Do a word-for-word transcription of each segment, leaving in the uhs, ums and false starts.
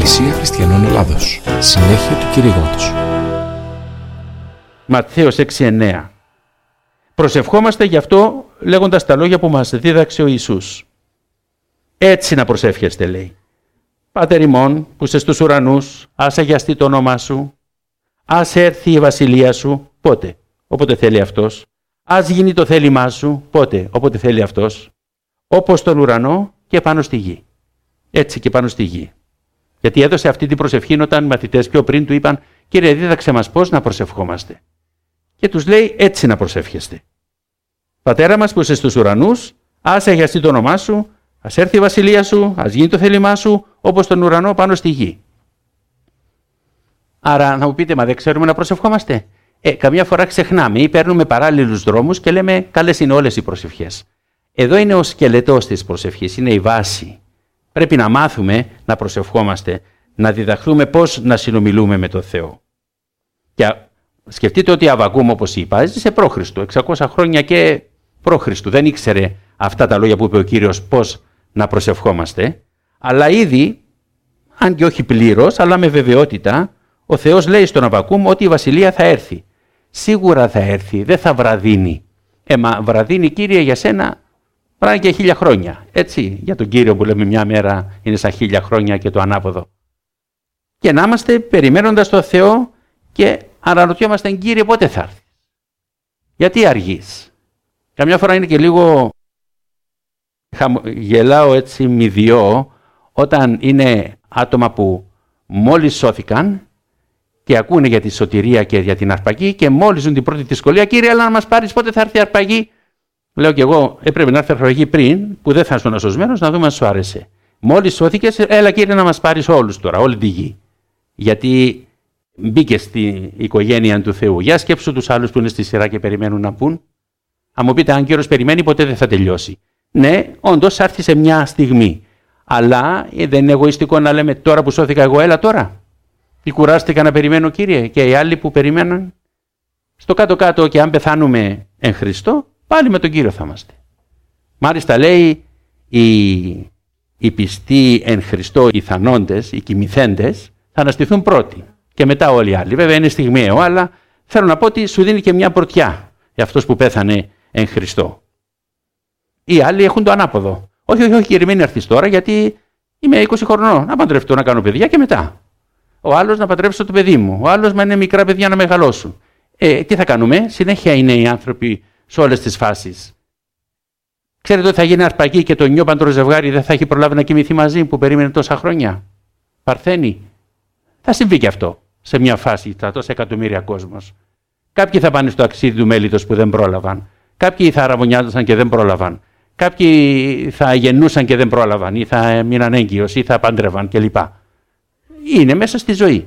Εκκλησία Χριστιανών Ελλάδος. Συνέχεια του κηρύγματος. Ματθαίος έξι εννέα. Προσευχόμαστε γι' αυτό λέγοντας τα λόγια που μας δίδαξε ο Ιησούς. Έτσι να προσεύχεστε, λέει. Πάτερ ημών που είσαι στους ουρανούς, ας αγιαστεί το όνομά σου, ας έρθει η βασιλεία σου, πότε, όποτε θέλει αυτός, ας γίνει το θέλημά σου, πότε, όποτε θέλει αυτός, όπως στον ουρανό και πάνω στη γη. Έτσι και πάνω στη γη. Γιατί έδωσε αυτή την προσευχή όταν οι μαθητές πιο πριν του είπαν «Κύριε, δίδαξε μας πώς να προσευχόμαστε». Και τους λέει έτσι να προσεύχεστε. Πατέρα μας που είσαι στους ουρανούς, ας αγιαστεί το όνομά σου, ας έρθει η βασιλεία σου, ας γίνει το θέλημά σου, όπως στον ουρανό πάνω στη γη. Άρα να μου πείτε, μα δεν ξέρουμε να προσευχόμαστε. Ε, καμιά φορά ξεχνάμε ή παίρνουμε παράλληλους δρόμους και λέμε καλές είναι όλες οι προσευχές. Εδώ είναι ο σκελετός της προσευχής, είναι η βάση. Πρέπει να μάθουμε να προσευχόμαστε, να διδαχθούμε πώς να συνομιλούμε με τον Θεό. Και σκεφτείτε ότι Αβακούμ, όπως είπα, έζησε π.Χ. εξακόσια χρόνια και π.Χ. Δεν ήξερε αυτά τα λόγια που είπε ο Κύριος πώς να προσευχόμαστε, αλλά ήδη, αν και όχι πλήρως, αλλά με βεβαιότητα, ο Θεός λέει στον Αβακούμ ότι η βασιλεία θα έρθει. Σίγουρα θα έρθει, δεν θα βραδύνει. Ε, μα βραδύνει, Κύριε, για σένα πράγμα και χίλια χρόνια. Έτσι, για τον Κύριο που λέμε μια μέρα είναι σαν χίλια χρόνια και το ανάποδο. Και να είμαστε περιμένοντας τον Θεό και αναρωτιόμαστε, Κύριε, πότε θα έρθει. Γιατί αργείς. Καμιά φορά είναι και λίγο γελάω έτσι μηδιό όταν είναι άτομα που μόλις σώθηκαν και ακούνε για τη σωτηρία και για την αρπαγή και μόλις ζουν την πρώτη δυσκολία, Κύριε, αλλά να μας πάρεις πότε θα έρθει η αρπαγή. Λέω και εγώ, έπρεπε να έρθει η αρπαγή πριν, που δεν θα ήσουν ασωσμένος, να δούμε αν σου άρεσε. Μόλις σώθηκες, έλα Κύριε να μας πάρεις όλους τώρα, όλη τη γη. Γιατί μπήκε στην οικογένεια του Θεού. Για σκέψου τους άλλους που είναι στη σειρά και περιμένουν να πούν. Αν μου πείτε, αν Κύριος περιμένει, ποτέ δεν θα τελειώσει. Ναι, όντως θα έρθει σε μια στιγμή. Αλλά δεν είναι εγωιστικό να λέμε τώρα που σώθηκα εγώ, έλα τώρα. Τι κουράστηκα να περιμένω, Κύριε, και οι άλλοι που περιμέναν. Στο κάτω-κάτω, και αν πεθάνουμε εν Χριστώ, πάλι με τον Κύριο θα είμαστε. Μάλιστα λέει οι, οι πιστοί εν Χριστώ, οι θανόντες, οι κοιμηθέντες, θα αναστηθούν πρώτοι. Και μετά όλοι οι άλλοι. Βέβαια είναι στιγμιαίο, αλλά θέλω να πω ότι σου δίνει και μια πρωτιά για αυτός που πέθανε εν Χριστώ. Οι άλλοι έχουν το ανάποδο. Όχι, όχι, όχι, Κύριε, μην έρθεις τώρα, γιατί είμαι είκοσι χρονών. Να παντρευτώ, να κάνω παιδιά και μετά. Ο άλλος να παντρέψω το παιδί μου. Ο άλλος να είναι μικρά παιδιά να μεγαλώσουν. Ε, τι θα κάνουμε, συνέχεια είναι οι άνθρωποι σε όλες τις φάσεις. Ξέρετε ότι θα γίνει αρπαγή και το νιόπαντρο ζευγάρι δεν θα έχει προλάβει να κοιμηθεί μαζί που περίμενε τόσα χρόνια. Παρθένη. Θα συμβεί και αυτό σε μια φάση, τα τόσα εκατομμύρια κόσμος. Κάποιοι θα πάνε στο αξίδι του μέλιτος που δεν πρόλαβαν. Κάποιοι θα αραβωνιάζαν και δεν πρόλαβαν. Κάποιοι θα γεννούσαν και δεν πρόλαβαν, ή θα μείναν έγκυος, ή θα παντρεύαν κλπ. Είναι μέσα στη ζωή.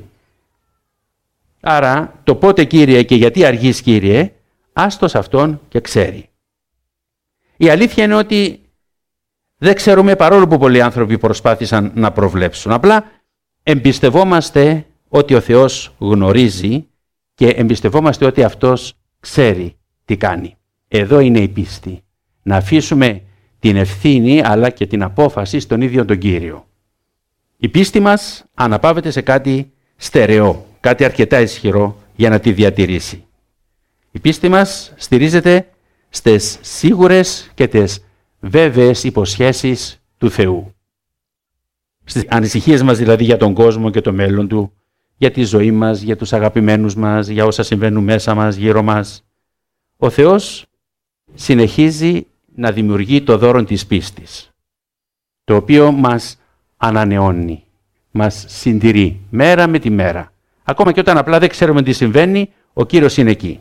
Άρα το πότε, Κύριε, και γιατί αργείς, Κύριε, άστος αυτόν και ξέρει. Η αλήθεια είναι ότι δεν ξέρουμε, παρόλο που πολλοί άνθρωποι προσπάθησαν να προβλέψουν. Απλά εμπιστευόμαστε ότι ο Θεός γνωρίζει και εμπιστευόμαστε ότι αυτός ξέρει τι κάνει. Εδώ είναι η πίστη. Να αφήσουμε την ευθύνη αλλά και την απόφαση στον ίδιο τον Κύριο. Η πίστη μας αναπαύεται σε κάτι στερεό, κάτι αρκετά ισχυρό για να τη διατηρήσει. Η πίστη μας στηρίζεται στις σίγουρες και τις βέβαιες υποσχέσεις του Θεού. Στις ανησυχίες μας δηλαδή για τον κόσμο και το μέλλον του, για τη ζωή μας, για τους αγαπημένους μας, για όσα συμβαίνουν μέσα μας, γύρω μας. Ο Θεός συνεχίζει να δημιουργεί το δώρο της πίστης, το οποίο μας ανανεώνει, μας συντηρεί μέρα με τη μέρα. Ακόμα και όταν απλά δεν ξέρουμε τι συμβαίνει, ο Κύριος είναι εκεί.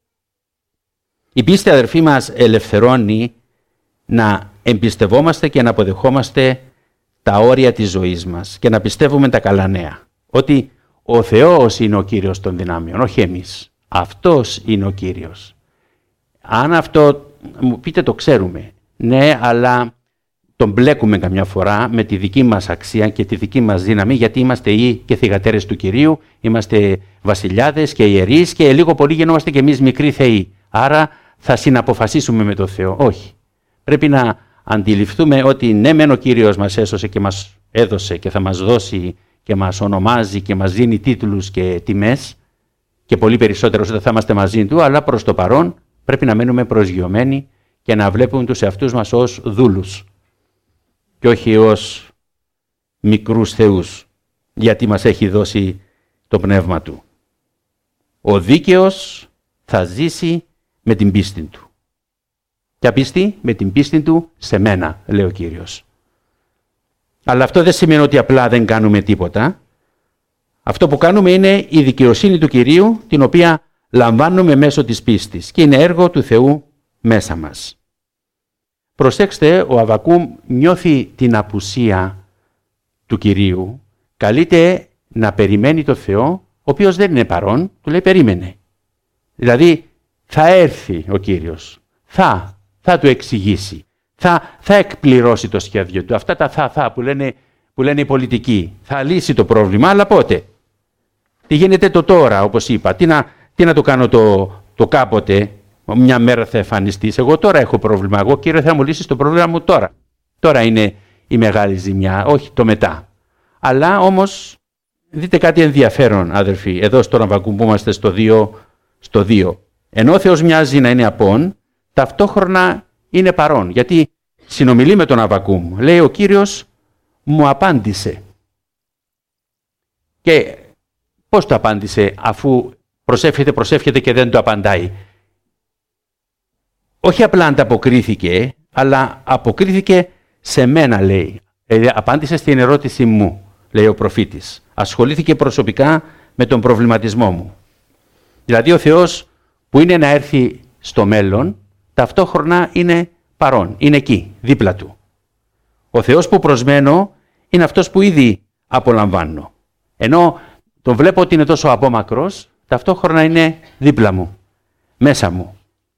Η πίστη, αδερφοί μας, ελευθερώνει να εμπιστευόμαστε και να αποδεχόμαστε τα όρια της ζωής μας και να πιστεύουμε τα καλά νέα. Ότι ο Θεός είναι ο Κύριος των δυνάμεων, όχι εμείς. Αυτός είναι ο Κύριος. Αν αυτό, μου πείτε, το ξέρουμε. Ναι, αλλά τον μπλέκουμε καμιά φορά με τη δική μας αξία και τη δική μας δύναμη, γιατί είμαστε ή και θυγατέρες του Κυρίου, είμαστε βασιλιάδες και ιερείς και λίγο πολύ γινόμαστε και εμείς μικροί θεοί. Άρα θα συναποφασίσουμε με τον Θεό. Όχι. Πρέπει να αντιληφθούμε ότι ναι, μεν ο Κύριος μας έσωσε και μας έδωσε και θα μας δώσει και μας ονομάζει και μας δίνει τίτλους και τιμές και πολύ περισσότερο όταν θα είμαστε μαζί του, αλλά προς το παρόν πρέπει να μένουμε προσγειωμένοι και να βλέπουμε τους εαυτούς μας ως δούλους και όχι ως μικρούς θεούς, γιατί μας έχει δώσει το πνεύμα του. Ο δίκαιος θα ζήσει με την πίστη του. Ποια πίστη? Με την πίστη του σε μένα, λέει ο Κύριος. Αλλά αυτό δεν σημαίνει ότι απλά δεν κάνουμε τίποτα. Αυτό που κάνουμε είναι η δικαιοσύνη του Κυρίου, την οποία λαμβάνουμε μέσω της πίστης και είναι έργο του Θεού μέσα μας. Προσέξτε, ο Αββακούμ νιώθει την απουσία του Κυρίου, καλείται να περιμένει το Θεό, ο οποίος δεν είναι παρόν, του λέει περίμενε. Δηλαδή θα έρθει ο Κύριος, θα, θα του εξηγήσει, θα, θα εκπληρώσει το σχέδιο του. Αυτά τα θα, θα που λένε, που λένε οι πολιτικοί, θα λύσει το πρόβλημα, αλλά πότε? Τι γίνεται το τώρα, όπως είπα, τι να, τι να το κάνω το, το κάποτε, μια μέρα θα εμφανιστείς. Εγώ τώρα έχω πρόβλημα, εγώ Κύριε θα μου λύσεις το πρόβλημα μου τώρα. Τώρα είναι η μεγάλη ζημιά, όχι το μετά. Αλλά όμως δείτε κάτι ενδιαφέρον, αδερφοί, εδώ στον Αββακούμ που είμαστε στο δύο, στο δύο. Ενώ ο Θεός μοιάζει να είναι απόν, ταυτόχρονα είναι παρόν. Γιατί συνομιλεί με τον Αββακούμ. Λέει ο Κύριος μου απάντησε. Και πώς το απάντησε αφού προσεύχεται, προσεύχεται και δεν το απαντάει? Όχι απλά ανταποκρίθηκε, αλλά αποκρίθηκε σε μένα, λέει. Δηλαδή, απάντησε στην ερώτηση μου, λέει ο προφήτης. Ασχολήθηκε προσωπικά με τον προβληματισμό μου. Δηλαδή ο Θεός που είναι να έρθει στο μέλλον, ταυτόχρονα είναι παρόν, είναι εκεί, δίπλα του. Ο Θεός που προσμένω είναι αυτός που ήδη απολαμβάνω. Ενώ τον βλέπω ότι είναι τόσο απόμακρος, ταυτόχρονα είναι δίπλα μου, μέσα μου.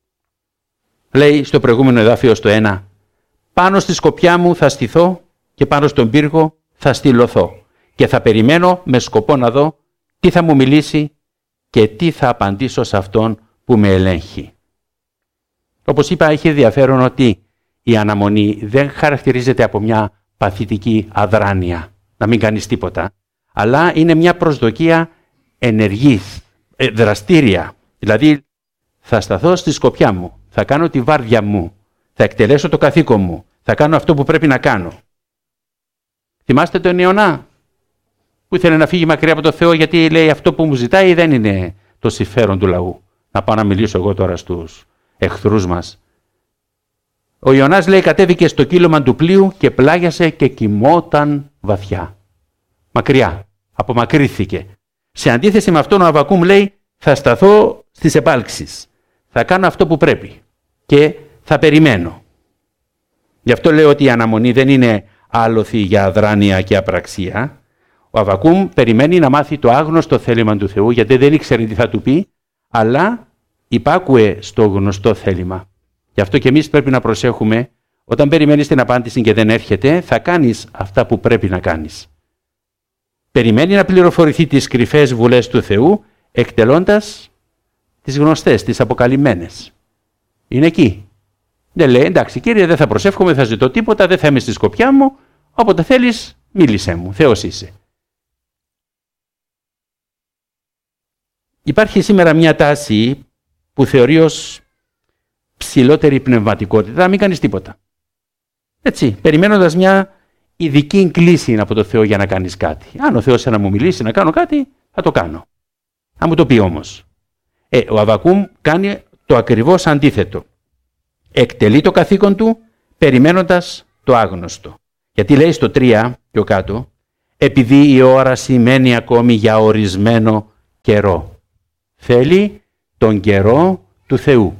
Λέει στο προηγούμενο εδάφιο στο ένα, πάνω στη σκοπιά μου θα στηθώ και πάνω στον πύργο θα στυλωθώ και θα περιμένω με σκοπό να δω τι θα μου μιλήσει και τι θα απαντήσω σε αυτόν που με ελέγχει. Όπως είπα, έχει ενδιαφέρον ότι η αναμονή δεν χαρακτηρίζεται από μια παθητική αδράνεια, να μην κάνεις τίποτα, αλλά είναι μια προσδοκία ενεργής, δραστήρια. Δηλαδή, θα σταθώ στη σκοπιά μου, θα κάνω τη βάρδια μου, θα εκτελέσω το καθήκον μου, θα κάνω αυτό που πρέπει να κάνω. Θυμάστε τον Ιωνά που ήθελε να φύγει μακριά από το Θεό γιατί λέει αυτό που μου ζητάει δεν είναι το συμφέρον του λαού. Να πάω να μιλήσω εγώ τώρα στους εχθρούς μας. Ο Ιωνάς λέει κατέβηκε στο κύλωμα του πλοίου και πλάγιασε και κοιμόταν βαθιά. Μακριά, απομακρύθηκε. Σε αντίθεση με αυτόν ο Αββακούμ λέει θα σταθώ στις επάλξεις. Θα κάνω αυτό που πρέπει και θα περιμένω. Γι' αυτό λέω ότι η αναμονή δεν είναι άλοθη για αδράνεια και απραξία. Ο Αββακούμ περιμένει να μάθει το άγνωστο θέλημα του Θεού γιατί δεν ήξερε τι θα του πει, αλλά υπάκουε στο γνωστό θέλημα. Γι' αυτό και εμείς πρέπει να προσέχουμε, όταν περιμένεις την απάντηση και δεν έρχεται, θα κάνεις αυτά που πρέπει να κάνεις. Περιμένει να πληροφορηθεί τις κρυφές βουλές του Θεού, εκτελώντας τις γνωστές, τις αποκαλυμμένες. Είναι εκεί. Δεν λέει, εντάξει Κύριε, δεν θα προσεύχομαι, δεν θα ζητώ τίποτα, δεν θα είμαι στη σκοπιά μου, όποτε θέλεις μίλησέ μου, Θεός είσαι. Υπάρχει σήμερα μια τάση που θεωρεί ως ψηλότερη πνευματικότητα, να μην κάνεις τίποτα. Έτσι, περιμένοντας μια ειδική κλίση από το Θεό για να κάνεις κάτι. Αν ο Θεός να μου μιλήσει να κάνω κάτι, θα το κάνω. Θα μου το πει όμως. Ε, ο Αββακούμ κάνει το ακριβώς αντίθετο. Εκτελεί το καθήκον του περιμένοντας το άγνωστο. Γιατί λέει στο τρία πιο κάτω, επειδή η ώρα σημαίνει ακόμη για ορισμένο καιρό. Θέλει τον καιρό του Θεού.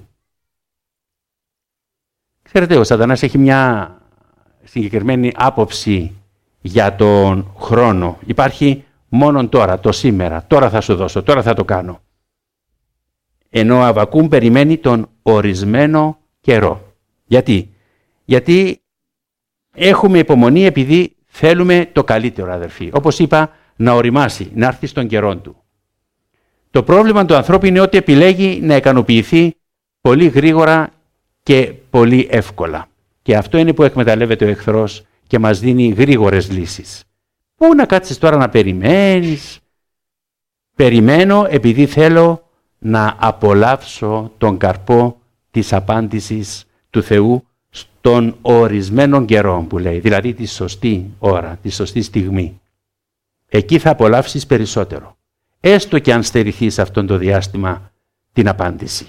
Ξέρετε, ο Σατανάς έχει μια συγκεκριμένη άποψη για τον χρόνο. Υπάρχει μόνον τώρα, το σήμερα. Τώρα θα σου δώσω, τώρα θα το κάνω. Ενώ ο Αββακούμ περιμένει τον ορισμένο καιρό. Γιατί? Γιατί έχουμε υπομονή επειδή θέλουμε το καλύτερο, αδερφοί. Όπως είπα, να οριμάσει, να έρθει στον καιρό του. Το πρόβλημα του ανθρώπου είναι ότι επιλέγει να ικανοποιηθεί πολύ γρήγορα και πολύ εύκολα. Και αυτό είναι που εκμεταλλεύεται ο εχθρός και μας δίνει γρήγορες λύσεις. Πού να κάτσεις τώρα να περιμένεις? Περιμένω επειδή θέλω να απολαύσω τον καρπό της απάντησης του Θεού στον ορισμένο καιρό που λέει, δηλαδή τη σωστή ώρα, τη σωστή στιγμή. Εκεί θα απολαύσεις περισσότερο, έστω και αν στερηθείς αυτόν το διάστημα την απάντηση.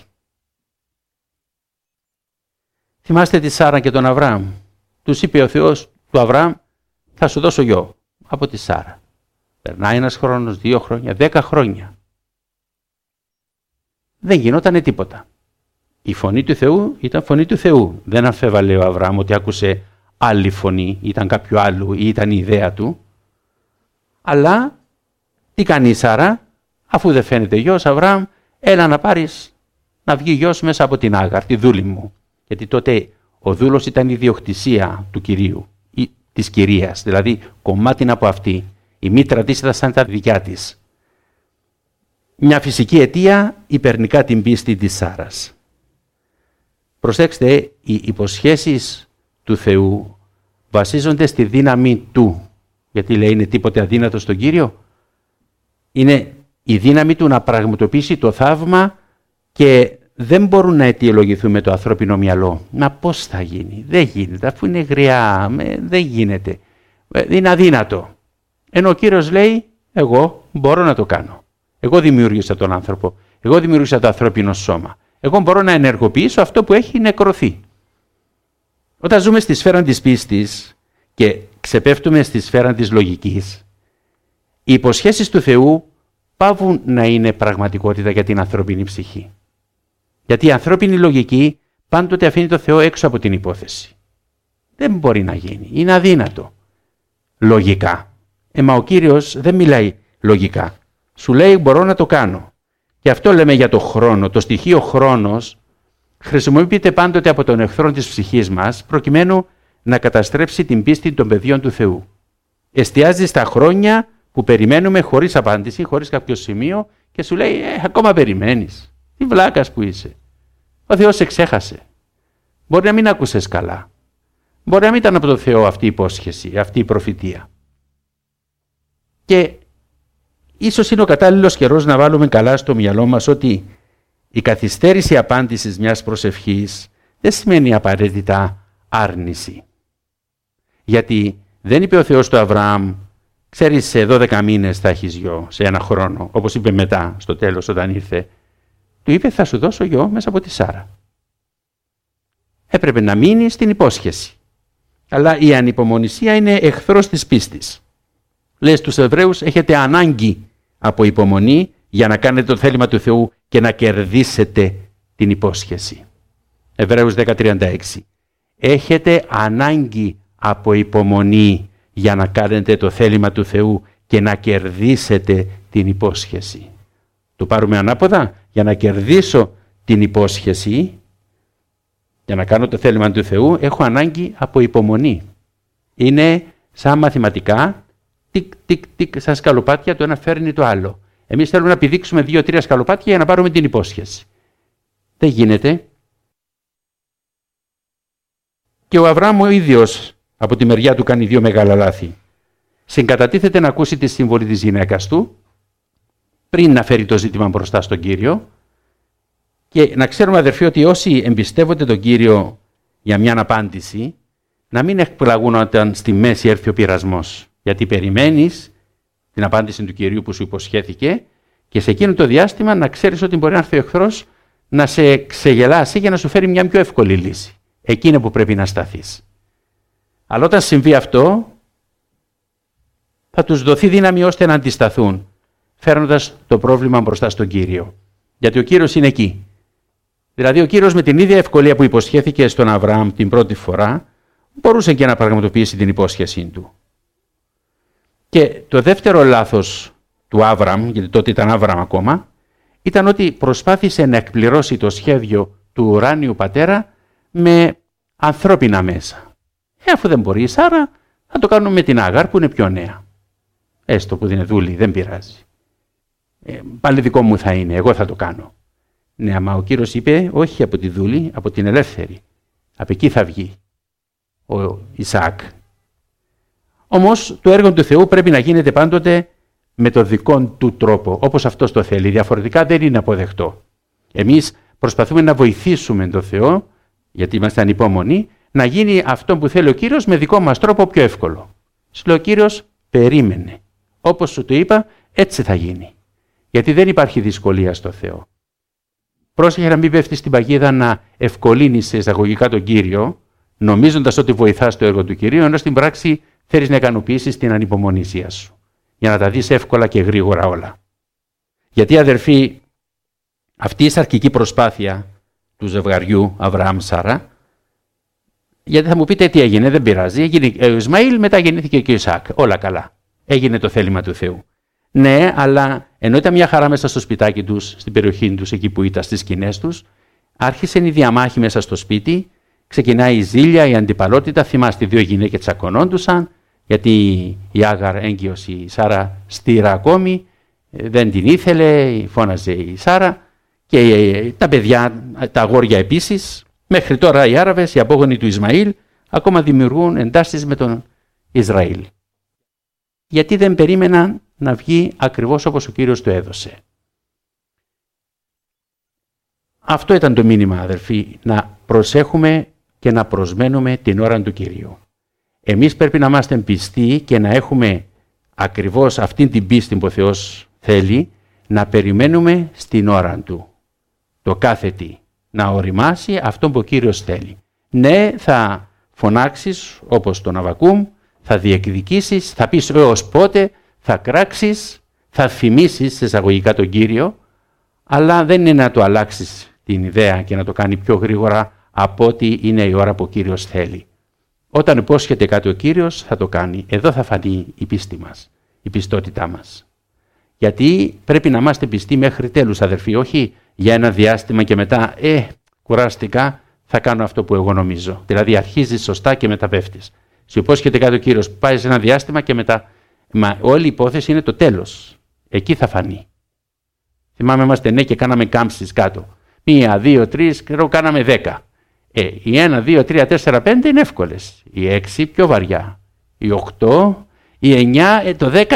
Θυμάστε τη Σάρα και τον Αβραάμ. Τους είπε ο Θεός του Αβραάμ, θα σου δώσω γιο από τη Σάρα. Περνάει ένας χρόνος, δύο χρόνια, δέκα χρόνια. Δεν γινότανε τίποτα. Η φωνή του Θεού ήταν φωνή του Θεού. Δεν αμφέβαλε ο Αβραάμ ότι άκουσε άλλη φωνή, ήταν κάποιο άλλο ή ήταν η ιδέα του. Αλλά τι κάνει η Σάρα? Αφού δεν φαίνεται γιος, Αβραάμ, έλα να πάρεις να βγει γιος μέσα από την Άγαρ, τη δούλη μου. Γιατί τότε ο δούλος ήταν η ιδιοκτησία του Κυρίου ή της κυρίας, δηλαδή κομμάτι από αυτή. Η μήτρα της ήταν σαν τα δικιά της. Μια φυσική αιτία υπερνικά την πίστη της Σάρας. Προσέξτε, οι υποσχέσεις του Θεού βασίζονται στη δύναμη Του. Γιατί λέει είναι τίποτε αδύνατο στον Κύριο? Είναι η δύναμη Του να πραγματοποιήσει το θαύμα και δεν μπορούν να αιτιολογηθούν με το ανθρώπινο μυαλό. Μα πώς θα γίνει? Δεν γίνεται, αφού είναι γριά, δεν γίνεται. Είναι αδύνατο. Ενώ ο Κύριος λέει, εγώ μπορώ να το κάνω. Εγώ δημιούργησα τον άνθρωπο. Εγώ δημιούργησα το ανθρώπινο σώμα. Εγώ μπορώ να ενεργοποιήσω αυτό που έχει νεκρωθεί. Όταν ζούμε στη σφαίρα της πίστης και ξεπέφτουμε στη σφαίρα της λογικής, οι υποσχέσεις του Θεού πάβουν να είναι πραγματικότητα για την ανθρώπινη ψυχή. Γιατί η ανθρώπινη λογική πάντοτε αφήνει το Θεό έξω από την υπόθεση. Δεν μπορεί να γίνει. Είναι αδύνατο. Λογικά. Ε, μα ο Κύριος δεν μιλάει λογικά. Σου λέει μπορώ να το κάνω. Και αυτό λέμε για το χρόνο. Το στοιχείο χρόνος χρησιμοποιείται πάντοτε από τον εχθρό της ψυχής μας προκειμένου να καταστρέψει την πίστη των παιδιών του Θεού. Εστιάζει στα χρόνια που περιμένουμε χωρίς απάντηση, χωρίς κάποιο σημείο και σου λέει ε, ακόμα περιμένεις. Τι βλάκας που είσαι. Ο Θεός σε ξέχασε. Μπορεί να μην άκουσες καλά. Μπορεί να μην ήταν από τον Θεό αυτή η υπόσχεση, αυτή η προφητεία. Και ίσως είναι ο κατάλληλος καιρός να βάλουμε καλά στο μυαλό μας ότι η καθυστέρηση απάντησης μιας προσευχής δεν σημαίνει απαραίτητα άρνηση. Γιατί δεν είπε ο Θεός του Αβραάμ, ξέρεις σε δώδεκα μήνες θα έχεις γιο, σε ένα χρόνο, όπως είπε μετά στο τέλος όταν ήρθε. Του είπε θα σου δώσω γιο μέσα από τη Σάρα. Έπρεπε να μείνει στην υπόσχεση. Αλλά η ανυπομονησία είναι εχθρός της πίστης. Λέει στους Εβραίους έχετε ανάγκη από υπομονή για να κάνετε το θέλημα του Θεού και να κερδίσετε την υπόσχεση. Εβραίους δέκα τριάντα έξι. Έχετε ανάγκη από υπομονή για να κάνετε το θέλημα του Θεού και να κερδίσετε την υπόσχεση. Το πάρουμε ανάποδα. Για να κερδίσω την υπόσχεση, για να κάνω το θέλημα του Θεού, έχω ανάγκη από υπομονή. Είναι σαν μαθηματικά, τικ, τικ, τικ, σαν σκαλοπάτια, το ένα φέρνει το άλλο. Εμείς θέλουμε να πηδήξουμε δύο-τρία σκαλοπάτια για να πάρουμε την υπόσχεση. Δεν γίνεται. Και ο Αβραάμ ο ίδιος από τη μεριά του κάνει δύο μεγάλα λάθη. Συγκατατίθεται να ακούσει τη σύμβολη της γυναίκας του, πριν να φέρει το ζήτημα μπροστά στον Κύριο. Και να ξέρουμε αδερφοί ότι όσοι εμπιστεύονται τον Κύριο για μια απάντηση, να μην εκπλαγούν όταν στη μέση έρθει ο πειρασμός. Γιατί περιμένεις την απάντηση του Κυρίου που σου υποσχέθηκε και σε εκείνο το διάστημα να ξέρεις ότι μπορεί να έρθει ο εχθρός να σε ξεγελάσει για να σου φέρει μια πιο εύκολη λύση. Εκείνο που πρέπει να σταθείς. Αλλά όταν συμβεί αυτό, θα τους δοθεί δύναμη ώστε να αντισταθούν, φέρνοντας το πρόβλημα μπροστά στον Κύριο. Γιατί ο Κύριος είναι εκεί. Δηλαδή ο Κύριος με την ίδια ευκολία που υποσχέθηκε στον Αβραάμ την πρώτη φορά, μπορούσε και να πραγματοποιήσει την υπόσχεσή του. Και το δεύτερο λάθος του Άβραμ, γιατί τότε ήταν Άβραμ ακόμα, ήταν ότι προσπάθησε να εκπληρώσει το σχέδιο του ουράνιου πατέρα με ανθρώπινα μέσα. Ε, αφού δεν μπορεί η Σάρα, θα το κάνουμε με την Άγαρ που είναι πιο νέα. Έστω που δεν είναι δούλη, δεν πειράζει. Ε, πάλι δικό μου θα είναι, εγώ θα το κάνω. Ναι, αλλά ο Κύριος είπε, όχι από τη δούλη, από την ελεύθερη. Από εκεί θα βγει ο Ισαάκ. Όμως το έργο του Θεού πρέπει να γίνεται πάντοτε με το δικό του τρόπο, όπως αυτός το θέλει. Διαφορετικά δεν είναι αποδεκτό. Εμείς προσπαθούμε να βοηθήσουμε τον Θεό, γιατί είμαστε ανυπόμονοι, να γίνει αυτό που θέλει ο Κύριος με δικό μας τρόπο πιο εύκολο. Σου λέει ο Κύριος, περίμενε. Όπως σου το είπα, έτσι θα γίνει. Γιατί δεν υπάρχει δυσκολία στο Θεό. Πρόσεχε να μην πέφτεις στην παγίδα να ευκολύνεις σε εισαγωγικά τον Κύριο, νομίζοντας ότι βοηθάς το έργο του Κυρίου, ενώ στην πράξη θέλεις να ικανοποιήσεις την ανυπομονησία σου, για να τα δεις εύκολα και γρήγορα όλα. Γιατί, αδερφοί, αυτή η σαρκική προσπάθεια του ζευγαριού Αβραάμ-Σάρα, γιατί θα μου πείτε τι έγινε, δεν πειράζει. Έγινε ο Ισμαήλ, μετά γεννήθηκε και ο Ισαάκ. Όλα καλά. Έγινε το θέλημα του Θεού. Ναι, αλλά ενώ ήταν μια χαρά μέσα στο σπιτάκι τους, στην περιοχή τους, εκεί που ήταν στις σκηνές τους, άρχισε η διαμάχη μέσα στο σπίτι, ξεκινάει η ζήλια, η αντιπαλότητα. Θυμάστε, οι δύο γυναίκες τσακωνόντουσαν, γιατί η Άγαρ έγκυος, η Σάρα στήρα ακόμη, δεν την ήθελε, φώναζε η Σάρα, και τα παιδιά, τα αγόρια επίσης. Μέχρι τώρα οι Άραβες, οι απόγονοι του Ισμαήλ, ακόμα δημιουργούν εντάσεις με τον Ισραήλ. Γιατί δεν περίμεναν να βγει ακριβώς όπως ο Κύριος το έδωσε. Αυτό ήταν το μήνυμα, αδελφοί, να προσέχουμε και να προσμένουμε την ώρα του Κυρίου. Εμείς πρέπει να είμαστε πιστοί και να έχουμε ακριβώς αυτή την πίστη που ο Θεός θέλει, να περιμένουμε στην ώρα Του. Το κάθε τι. Να οριμάσει αυτό που ο Κύριος θέλει. Ναι, θα φωνάξεις όπως τον Αββακούμ, θα διεκδικήσεις, θα πεις έως πότε, θα κράξεις, θα θυμίσεις εισαγωγικά τον Κύριο, αλλά δεν είναι να το αλλάξεις την ιδέα και να το κάνει πιο γρήγορα από ό,τι είναι η ώρα που ο Κύριος θέλει. Όταν υπόσχεται κάτι ο Κύριος θα το κάνει. Εδώ θα φανεί η πίστη μας, η πιστότητά μας. Γιατί πρέπει να είμαστε πιστοί μέχρι τέλους, αδερφοί, όχι για ένα διάστημα και μετά, ε, κουράστηκα, θα κάνω αυτό που εγώ νομίζω. Δηλαδή αρχίζεις σωστά και μετά πέφτεις. Σου υπόσχεται κάτι ο Κύριος, πάει σε ένα διάστημα και μετά, μα όλη η υπόθεση είναι το τέλος. Εκεί θα φανεί. Θυμάμαι, είμαστε ναι και κάναμε κάμψεις κάτω. Μία, δύο, τρεις, και κάναμε δέκα. Ε, οι ένα, δύο, τρία, τέσσερα, πέντε είναι εύκολες. Οι έξι πιο βαριά. Οι οκτώ, οι εννιά, ε, το δέκα.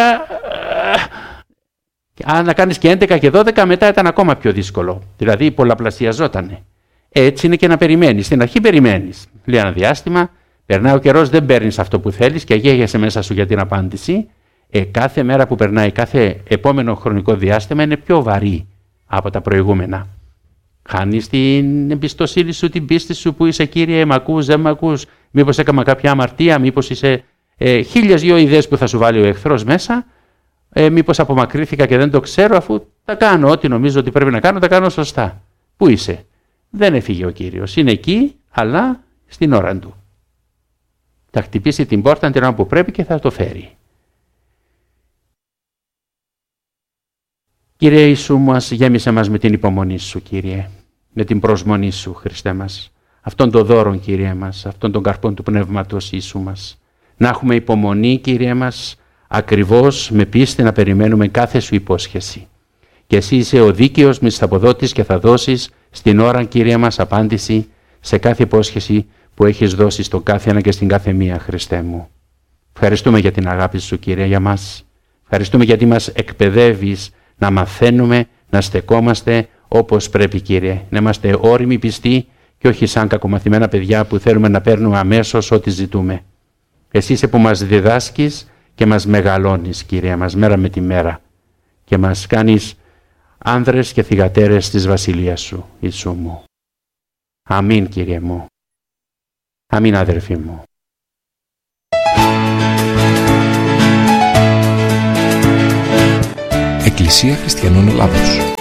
Αν να κάνεις και έντεκα και δώδεκα, μετά ήταν ακόμα πιο δύσκολο. Δηλαδή πολλαπλασιαζότανε. Έτσι είναι και να περιμένεις. Στην αρχή περιμένεις. Λέει ένα διάστημα, περνάει ο καιρός, δεν παίρνεις αυτό που θέλεις και αγέγεσαι μέσα σου για την απάντηση. Ε, κάθε μέρα που περνάει, κάθε επόμενο χρονικό διάστημα είναι πιο βαρύ από τα προηγούμενα. Χάνεις την εμπιστοσύνη σου, την πίστη σου που είσαι, Κύριε, μ' ακούς, δεν μ' ακούς, μήπως έκανα κάποια αμαρτία, μήπως είσαι ε, χίλιες δυο ιδέες που θα σου βάλει ο εχθρός μέσα, ε, μήπως απομακρύνθηκα και δεν το ξέρω, αφού τα κάνω, ό,τι νομίζω ότι πρέπει να κάνω, τα κάνω σωστά. Πού είσαι? Δεν έφυγε ο Κύριος, είναι εκεί, αλλά στην ώρα του. Θα χτυπήσει την πόρτα την ώρα που πρέπει και θα το φέρει. Κύριε Ιησού, μας γέμισε μας με την υπομονή σου, Κύριε, με την προσμονή σου, Χριστέ μας, αυτόν τον δώρο, Κύριε μας, αυτόν τον καρπόν του Πνεύματος Ιησού μας. Να έχουμε υπομονή, Κύριε μας, ακριβώς με πίστη να περιμένουμε κάθε σου υπόσχεση. Και εσύ είσαι ο δίκαιος μισθαποδότης και θα δώσεις στην ώρα, Κύριε μας, απάντηση σε κάθε υπόσχεση που έχεις δώσει στον κάθε ένα και στην κάθε μία, Χριστέ μου. Ευχαριστούμε για την αγάπη σου, Κύριε, για μας. Ευχαριστούμε γιατί μας εκπαιδεύεις να μαθαίνουμε, να στεκόμαστε όπως πρέπει, Κύριε. Να είμαστε όριμοι, πιστοί και όχι σαν κακομαθημένα παιδιά που θέλουμε να παίρνουμε αμέσως ό,τι ζητούμε. Εσύ είσαι που μας διδάσκεις και μας μεγαλώνεις, Κύριε μας, μέρα με τη μέρα και μας κάνεις άνδρες και θυγατέρες της βασιλείας σου, Ιησού μου. Αμήν, Κύριε μου. Αμήν, αδερφοί μου. Εκκλησία Χριστιανών Ελλάδος.